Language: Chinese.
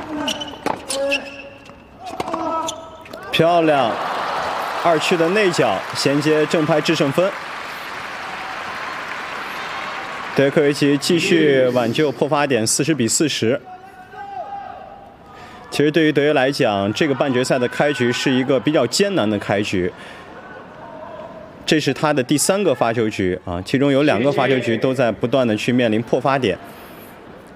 漂亮，2区的内角衔接正拍制胜分。德科维奇继续挽救破发点，40比40。其实对于德约来讲，这个半决赛的开局是一个比较艰难的开局。这是他的第3个发球局啊，其中有2个发球局都在不断的去面临破发点。